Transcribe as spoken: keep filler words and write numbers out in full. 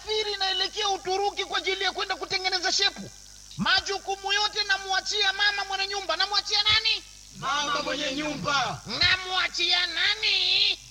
nasafiri naelekea Uturuki kwa ajili ya kwenda kutengeneza shepu. Majukumu yote namuachia mama mwenye nyumba. Namuachia nani? Mama mwenye nyumba. Namuachia nani?